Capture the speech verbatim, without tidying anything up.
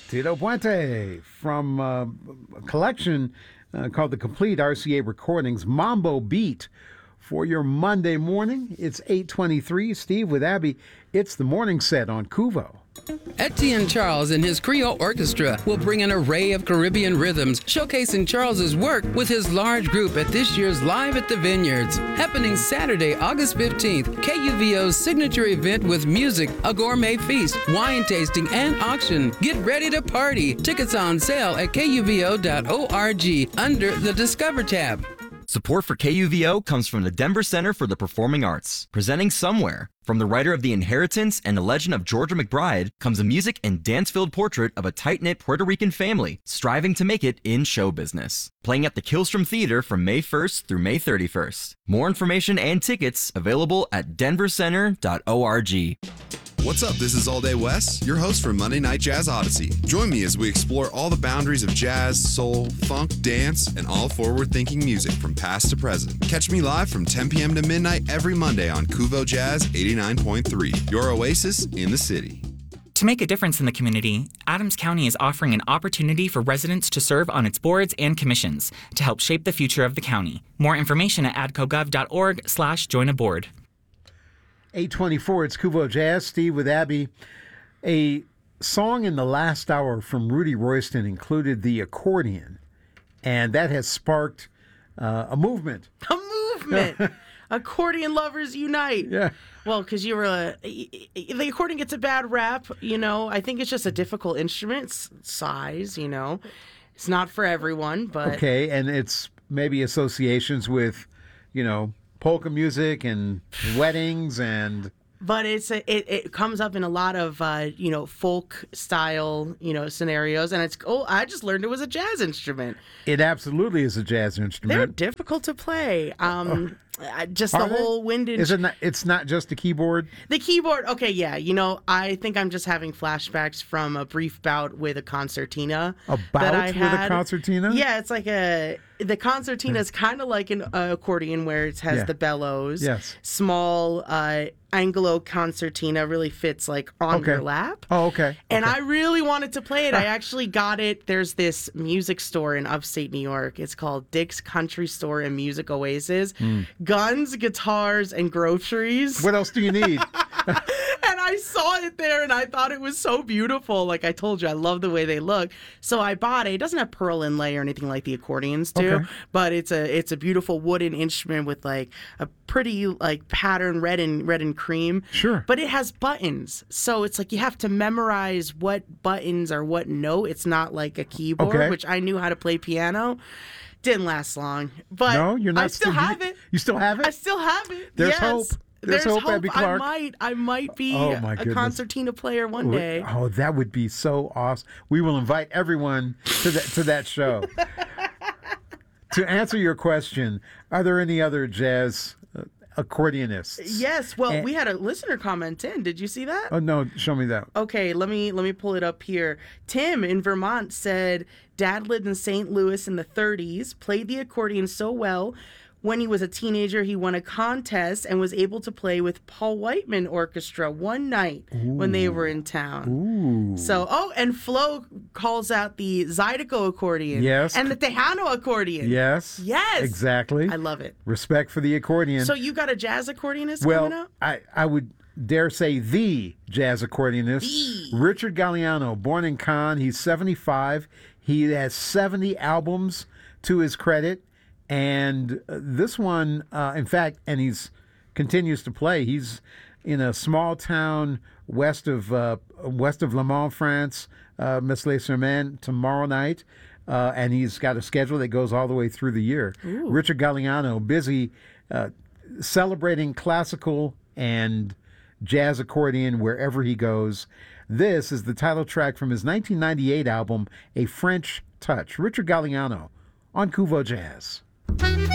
Tito Puente from uh, a collection uh, called The Complete R C A Recordings, Mambo Beat. For your Monday morning, it's eight twenty-three. Steve with Abby, it's the morning set on Kuvo. Etienne Charles and his Creole Orchestra will bring an array of Caribbean rhythms, showcasing Charles's work with his large group at this year's Live at the Vineyards, happening Saturday, August fifteenth. K U V O's signature event with music, a gourmet feast, wine tasting, and auction. Get ready to party. Tickets on sale at K U V O dot org under the Discover tab. Support for K U V O comes from the Denver Center for the Performing Arts, presenting Somewhere. From the writer of The Inheritance and The Legend of Georgia McBride comes a music and dance-filled portrait of a tight-knit Puerto Rican family striving to make it in show business. Playing at the Killstrom Theater from May first through May thirty-first. More information and tickets available at denver center dot org. What's up? This is All Day Wes, your host for Monday Night Jazz Odyssey. Join me as we explore all the boundaries of jazz, soul, funk, dance, and all forward-thinking music from past to present. Catch me live from ten p.m. to midnight every Monday on Kuvo Jazz eighty-nine point three, your oasis in the city. To make a difference in the community, Adams County is offering an opportunity for residents to serve on its boards and commissions to help shape the future of the county. More information at adcogov dot org slash join a board. eight twenty-four, it's Kuvo Jazz. Steve with Abby. A song in the last hour from Rudy Royston included the accordion, and that has sparked uh, a movement. A movement! Accordion lovers unite. Yeah. Well, because you were a, the accordion gets a bad rap, you know. I think it's just a difficult instrument, s- size, you know. It's not for everyone, but... Okay, and it's maybe associations with, you know, polka music and weddings and... But it's a, it, it comes up in a lot of, uh, you know, folk style, you know, scenarios. And it's, oh, I just learned it was a jazz instrument. It absolutely is a jazz instrument. They're difficult to play. Um, I- just Are the they? whole wind and... Is it not, it's not just a keyboard? The keyboard, okay, yeah. You know, I think I'm just having flashbacks from a brief bout with a concertina. A that bout I with had. a concertina? Yeah, it's like a... The concertina is kind of like an uh, accordion where it has Yeah. the bellows. Yes. Small uh, Anglo concertina really fits like on Okay. your lap. Oh, okay. And okay. I really wanted to play it. I actually got it. There's this music store in upstate New York. It's called Dick's Country Store and Music Oasis. Guns, guitars, and groceries. What else do you need? And I saw it there and I thought it was so beautiful. Like I told you, I love the way they look. So I bought it. It doesn't have pearl inlay or anything like the accordions do, Okay. but it's a it's a beautiful wooden instrument with like a pretty like pattern red and red and cream. Sure. But it has buttons. So it's like you have to memorize what buttons are what note. It's not like a keyboard, Okay. which I knew how to play piano. Didn't last long. But No, you're not I still still- have it. You still have it? I still have it. There's yes. hope. There's hope, Abby I Clark. might, I might be Oh, my a goodness. concertina player one day. Oh, that would be so awesome. We will invite everyone to that to that show. To answer your question, are there any other jazz uh, accordionists? Yes. Well, And- we had a listener comment in. Did you see that? Oh no, show me that. Okay, let me let me pull it up here. Tim in Vermont said, "Dad lived in Saint Louis in the thirties, played the accordion so well. When he was a teenager, he won a contest and was able to play with Paul Whiteman Orchestra one night when they were in town." Ooh. So, oh, and Flo calls out the Zydeco accordion. Yes. And the Tejano accordion. Yes. Yes. Exactly. I love it. Respect for the accordion. So you got a jazz accordionist well, coming up? I, I would dare say the jazz accordionist, The. Richard Galliano, born in Cannes. He's seventy-five. He has seventy albums to his credit. And uh, this one, uh, in fact, and he's continues to play. He's in a small town west of uh, west of Le Mans, France, uh, Meslay-sur-Marne, tomorrow night. Uh, and he's got a schedule that goes all the way through the year. Richard Galliano, busy uh, celebrating classical and jazz accordion wherever he goes. This is the title track from his nineteen ninety-eight album, A French Touch. Richard Galliano on Kuvo Jazz.